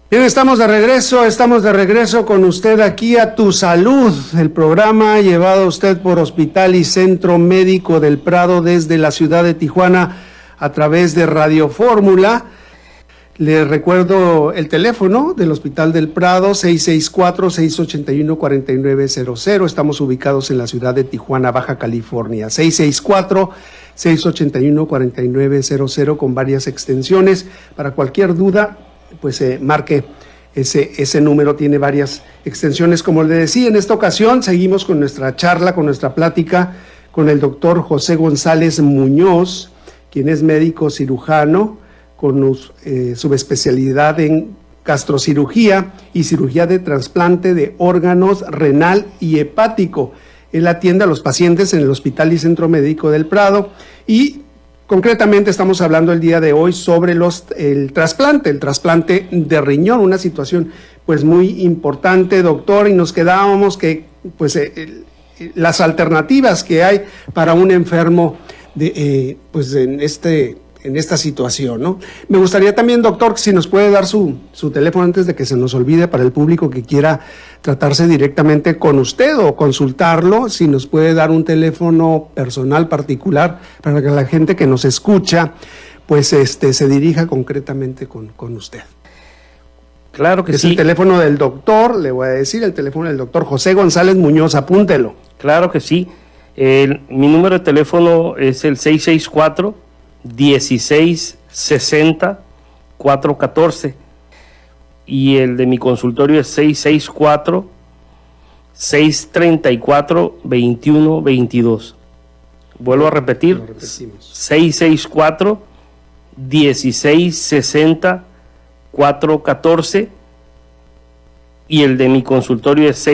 Bien, estamos de regreso con usted aquí a Tu Salud, el programa llevado a usted por Hospital y Centro Médico del Prado desde la ciudad de Tijuana a través de Radio Fórmula. Les recuerdo el teléfono del Hospital del Prado, 664-681-4900. Estamos ubicados en la ciudad de Tijuana, Baja California. 664-681-4900 con varias extensiones. Para cualquier duda, pues marque ese número, tiene varias extensiones. Como le decía, en esta ocasión seguimos con nuestra charla, con nuestra plática con el doctor José González Muñoz, quien es médico cirujano con subespecialidad en gastrocirugía y cirugía de trasplante de órganos renal y hepático. Él atiende a los pacientes en el Hospital y Centro Médico del Prado y concretamente estamos hablando el día de hoy sobre el trasplante de riñón, una situación pues muy importante, doctor, y nos quedábamos que pues las alternativas que hay para un enfermo pues en esta situación, ¿no? Me gustaría también, doctor, si nos puede dar su teléfono antes de que se nos olvide, para el público que quiera tratarse directamente con usted o consultarlo, si nos puede dar un teléfono personal particular para que la gente que nos escucha pues se dirija concretamente con usted. Claro que sí. Es el teléfono del doctor, le voy a decir, el teléfono del doctor José González Muñoz, apúntelo. Claro que sí. Mi número de teléfono es el 664-1660-414 y el de mi consultorio es 664-634-2122. Vuelvo a repetir, 664-1660-414 y el de mi consultorio es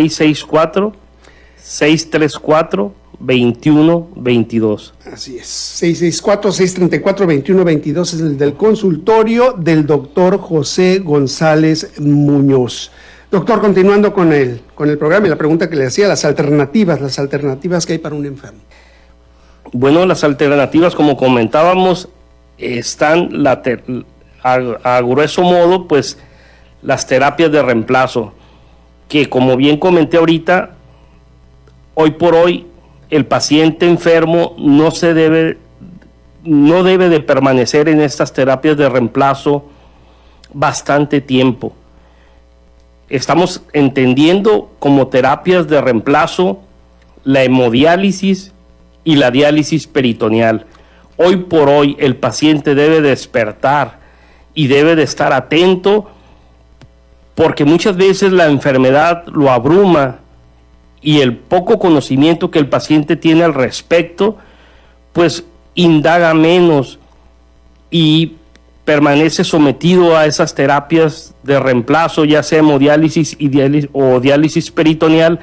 664-634-2122. Así es, 664-634-2122 es el del consultorio del doctor José González Muñoz. Doctor, continuando con el programa y la pregunta que le hacía, las alternativas que hay para un enfermo. Bueno, las alternativas, como comentábamos, están a grueso modo, pues, las terapias de reemplazo, que como bien comenté ahorita, hoy por hoy el paciente enfermo no debe de permanecer en estas terapias de reemplazo bastante tiempo. Estamos entendiendo como terapias de reemplazo la hemodiálisis y la diálisis peritoneal. Hoy por hoy el paciente debe despertar y debe de estar atento, porque muchas veces la enfermedad lo abruma y el poco conocimiento que el paciente tiene al respecto, pues indaga menos y permanece sometido a esas terapias de reemplazo, ya sea hemodiálisis o diálisis peritoneal,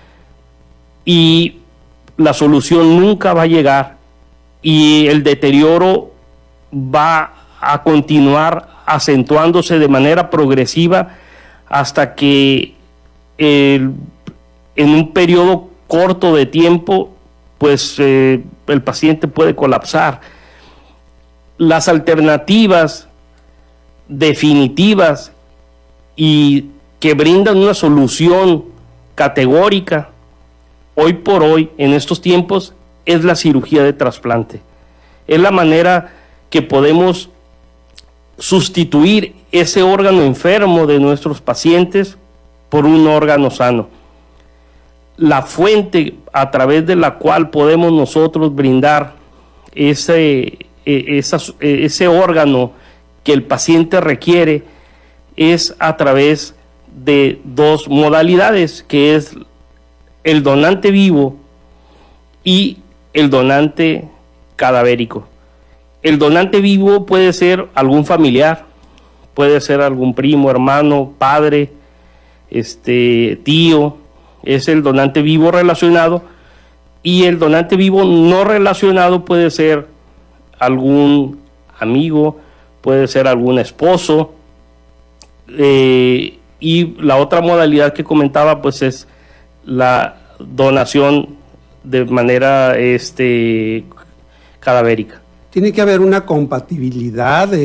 y la solución nunca va a llegar y el deterioro va a continuar acentuándose de manera progresiva hasta que en un periodo corto de tiempo pues el paciente puede colapsar. Las alternativas definitivas y que brindan una solución categórica hoy por hoy en estos tiempos es la cirugía de trasplante. Es la manera que podemos sustituir ese órgano enfermo de nuestros pacientes por un órgano sano. La fuente a través de la cual podemos nosotros brindar ese órgano que el paciente requiere es a través de dos modalidades, que es el donante vivo y el donante cadavérico. El donante vivo puede ser algún familiar, puede ser algún primo, hermano, padre, tío, es el donante vivo relacionado, y el donante vivo no relacionado puede ser algún amigo, puede ser algún esposo, y la otra modalidad que comentaba pues es la donación de manera cadavérica. Tiene que haber una compatibilidad